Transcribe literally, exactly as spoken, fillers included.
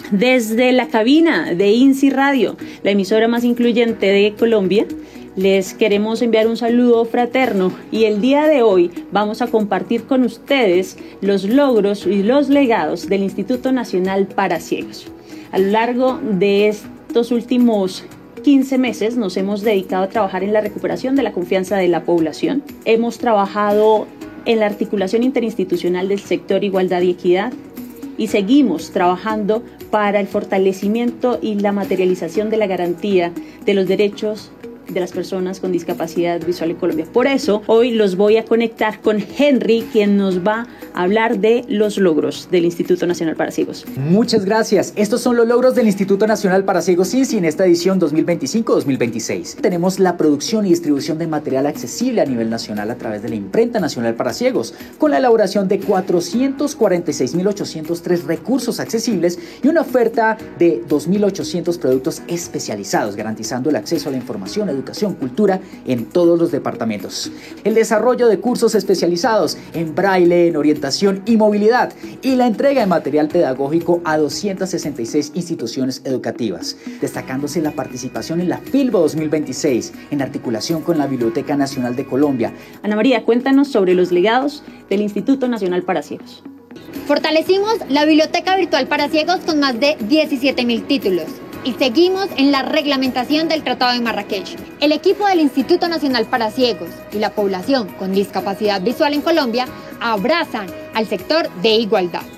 Desde la cabina de INSI Radio, la emisora más incluyente de Colombia, les queremos enviar un saludo fraterno y el día de hoy vamos a compartir con ustedes los logros y los legados del Instituto Nacional para Ciegos. A lo largo de estos últimos quince meses nos hemos dedicado a trabajar en la recuperación de la confianza de la población. Hemos trabajado en la articulación interinstitucional del sector Igualdad y Equidad y seguimos trabajando para el fortalecimiento y la materialización de la garantía de los derechos de las personas con discapacidad visual en Colombia. Por eso, hoy los voy a conectar con Henry, quien nos va a hablar de los logros del Instituto Nacional para Ciegos. Muchas gracias. Estos son los logros del Instituto Nacional para Ciegos INSI en esta edición dos mil veinticinco dos mil veintiséis. Tenemos la producción y distribución de material accesible a nivel nacional a través de la Imprenta Nacional para Ciegos, con la elaboración de cuatrocientos cuarenta y seis mil ochocientos tres recursos accesibles y una oferta de dos mil ochocientos productos especializados, garantizando el acceso a la información, educación, cultura en todos los departamentos. El desarrollo de cursos especializados en braille, en orientación y movilidad y la entrega de material pedagógico a doscientas sesenta y seis instituciones educativas, destacándose la participación en la FILBO dos mil veintiséis en articulación con la Biblioteca Nacional de Colombia. Ana María, cuéntanos sobre los legados del Instituto Nacional para Ciegos. Fortalecimos la Biblioteca Virtual para Ciegos con más de diecisiete mil títulos. Y seguimos en la reglamentación del Tratado de Marrakech. El equipo del Instituto Nacional para Ciegos y la población con discapacidad visual en Colombia abrazan al sector de igualdad.